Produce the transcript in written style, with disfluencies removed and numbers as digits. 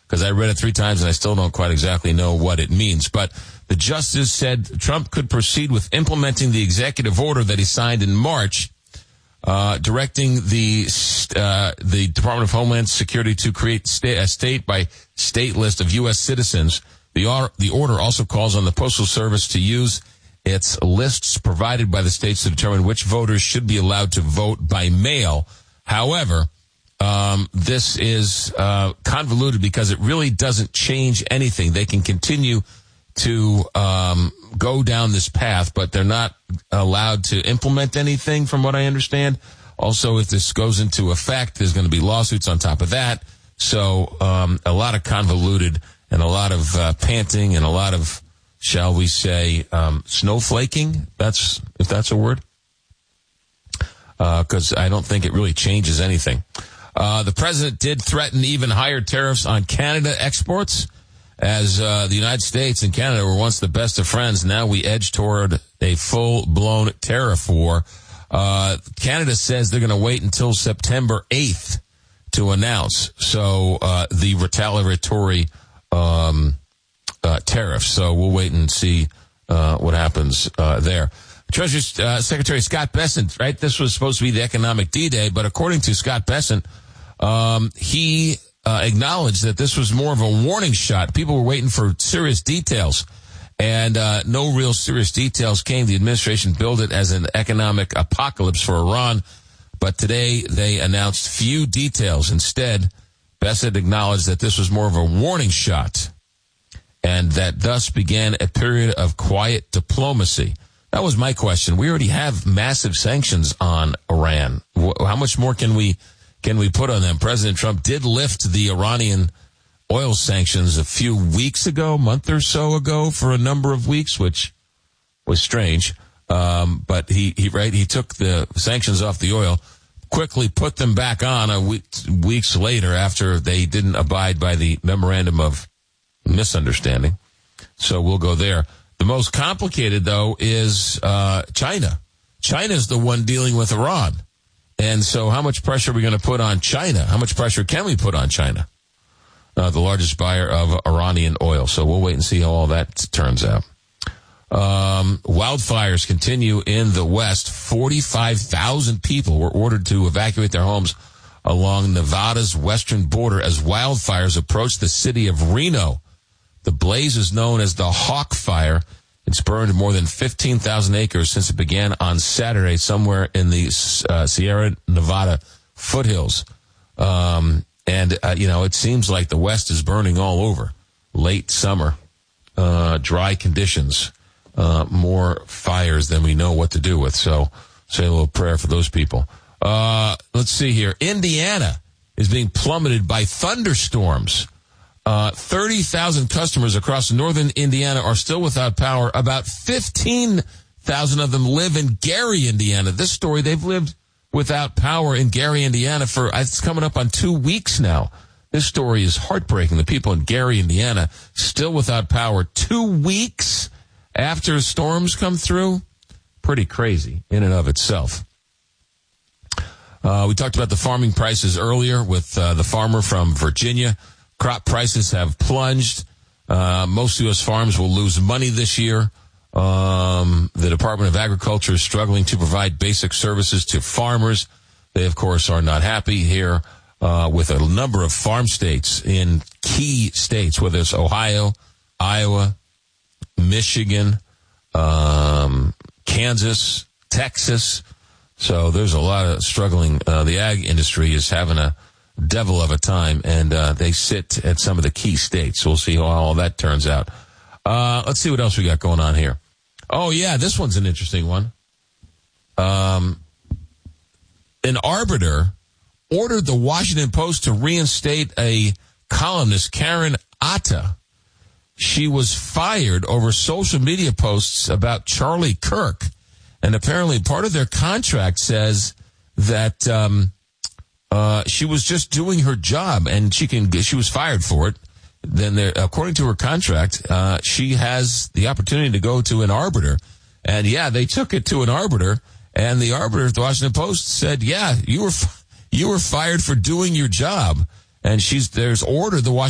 because I read it 3 times and I still don't quite exactly know what it means. But the justice said Trump could proceed with implementing the executive order that he signed in March, directing the Department of Homeland Security to create a state-by-state list of U.S. citizens. The order also calls on the Postal Service to use its lists provided by the states to determine which voters should be allowed to vote by mail. However, this is convoluted because it really doesn't change anything. They can continue to go down this path, but they're not allowed to implement anything from what I understand. Also, if this goes into effect, there's going to be lawsuits on top of that. So a lot of convoluted and a lot of panting and a lot of, shall we say, snowflaking, if that's a word, because I don't think it really changes anything. The president did threaten even higher tariffs on Canada exports. As the United States and Canada were once the best of friends, now we edge toward a full-blown tariff war. Canada says they're going to wait until September 8th to announce the retaliatory tariff. So we'll wait and see what happens there. Treasury Secretary Scott Bessent, right? This was supposed to be the economic D-Day, but according to Scott Bessent, he acknowledged that this was more of a warning shot. People were waiting for serious details, and no real serious details came. The administration billed it as an economic apocalypse for Iran, but today they announced few details. Instead, Bessent acknowledged that this was more of a warning shot, and that thus began a period of quiet diplomacy. That was my question. We already have massive sanctions on Iran. How much more can we put on them? President Trump did lift the Iranian oil sanctions a few weeks ago, month or so ago, for a number of weeks, which was strange. But he took the sanctions off the oil, quickly put them back on weeks later after they didn't abide by the memorandum of misunderstanding. So we'll go there. The most complicated, though, is China. China's the one dealing with Iran. And so how much pressure are we going to put on China? How much pressure can we put on China? The largest buyer of Iranian oil. So we'll wait and see how all that turns out. Wildfires continue in the West. 45,000 people were ordered to evacuate their homes along Nevada's western border as wildfires approach the city of Reno. The blaze is known as the Hawk Fire. It's burned more than 15,000 acres since it began on Saturday somewhere in the Sierra Nevada foothills. It seems like the West is burning all over. Late summer, dry conditions, more fires than we know what to do with. So say a little prayer for those people. Let's see here. Indiana is being plummeted by thunderstorms. 30,000 customers across northern Indiana are still without power. About 15,000 of them live in Gary, Indiana. This story, they've lived without power in Gary, Indiana it's coming up on 2 weeks now. This story is heartbreaking. The people in Gary, Indiana, still without power 2 weeks after storms come through. Pretty crazy in and of itself. We talked about the farming prices earlier with the farmer from Virginia. Crop prices have plunged. Most U.S. farms will lose money this year. The Department of Agriculture is struggling to provide basic services to farmers. They, of course, are not happy here with a number of farm states in key states, whether it's Ohio, Iowa, Michigan, Kansas, Texas. So there's a lot of struggling. The ag industry is having a devil of a time, and they sit at some of the key states. So we'll see how all that turns out. Let's see what else we got going on here. Oh, yeah, this one's an interesting one. An arbiter ordered the Washington Post to reinstate a columnist, Karen Atta. She was fired over social media posts about Charlie Kirk. And apparently part of their contract says that she was just doing her job, and she was fired for it. Then, according to her contract, she has the opportunity to go to an arbiter. And, yeah, they took it to an arbiter, and the arbiter at the Washington Post said, yeah, you were fired for doing your job. And there's ordered the Washington